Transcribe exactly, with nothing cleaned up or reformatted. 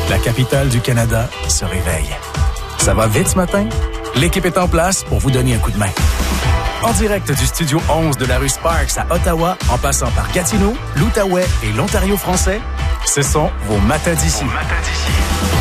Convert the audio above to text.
La capitale du Canada se réveille. Ça va vite ce matin? L'équipe est en place pour vous donner un coup de main. En direct du Studio onze de la rue Sparks à Ottawa, en passant par Gatineau, l'Outaouais et l'Ontario français, ce sont vos matins d'ici.